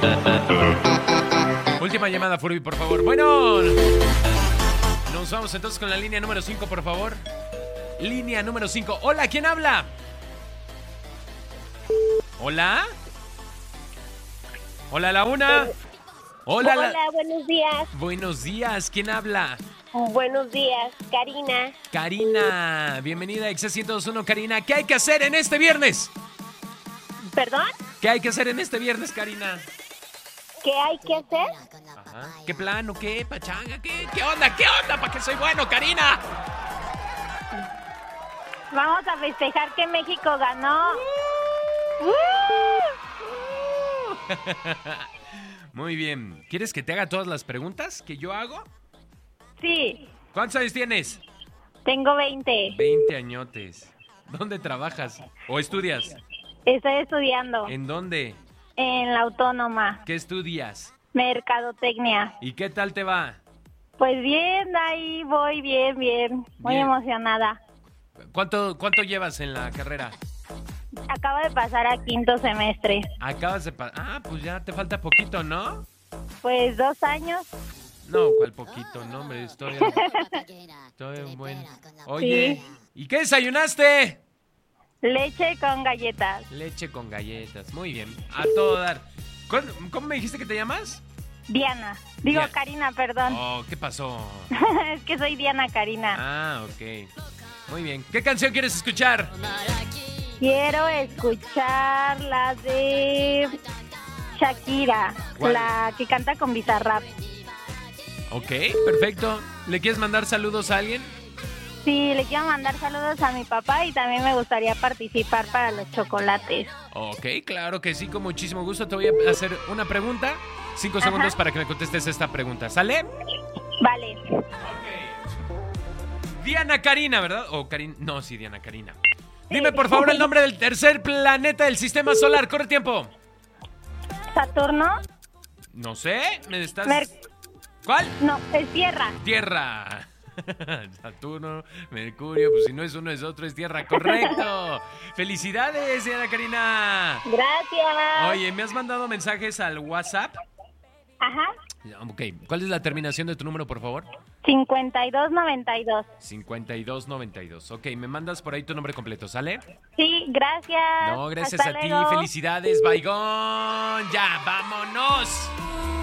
Última llamada, Furby, por favor. Bueno, nos vamos entonces con la línea número 5, por favor. Línea número 5. Hola, ¿quién habla? Hola. Hola, la una. Hola, buenos días. Buenos días, ¿quién habla? Buenos días, Karina. Karina, bienvenida a Exa 102.1, Karina. ¿Qué hay que hacer en este viernes? ¿Perdón? ¿Qué hay que hacer en este viernes, Karina? ¿Qué hay que hacer? Ajá. ¿Qué plan o qué? ¿Pachanga? ¿Qué onda? ¿Qué onda? ¿Para qué soy bueno, Karina? Vamos a festejar que México ganó. Muy bien. ¿Quieres que te haga todas las preguntas que yo hago? Sí. ¿Cuántos años tienes? Tengo 20. 20 añotes. ¿Dónde trabajas? ¿O estudias? Estoy estudiando. ¿En dónde? En la Autónoma. ¿Qué estudias? Mercadotecnia. ¿Y qué tal te va? Pues bien, ahí voy bien. Muy Bien. emocionada. ¿Cuánto llevas en la carrera? Acabo de pasar a 5º semestre. Acabas de pues ya te falta poquito, ¿no? Pues 2 años. No, ¿cuál poquito? No, hombre, estoy bueno. Oye, ¿y qué desayunaste? Leche con galletas. Leche con galletas. Muy bien, a todo dar. ¿Cómo me dijiste que te llamas? Diana. Diana. Karina, perdón. Oh, ¿qué pasó? Es que soy Diana Karina. Ah, ok. Muy bien. ¿Qué canción quieres escuchar? Quiero escuchar la de Shakira, ¿Cuál? la que canta con Bizarrap. Ok, perfecto. ¿Le quieres mandar saludos a alguien? Sí, le quiero mandar saludos a mi papá y también me gustaría participar para los chocolates. Ok, claro que sí, con muchísimo gusto. Te voy a hacer una pregunta. 5 segundos para que me contestes esta pregunta. ¿Sale? Vale. Diana Karina, ¿verdad? O Karina. No, sí, Diana Karina. Dime, por favor, el nombre del tercer planeta del sistema solar. Corre tiempo. ¿Saturno? No sé, me estás... ¿Cuál? No, es Tierra. Tierra. Saturno, Mercurio, pues si no es uno es otro, es Tierra. Correcto. Felicidades, Diana Karina. Gracias. Oye, ¿me has mandado mensajes al WhatsApp? Ajá. Ok, ¿cuál es la terminación de tu número, por favor? 5292. 5292. Ok, me mandas por ahí tu nombre completo, ¿sale? Sí, gracias. No, gracias Hasta a ti. luego. Felicidades, Baigón. Ya, vámonos.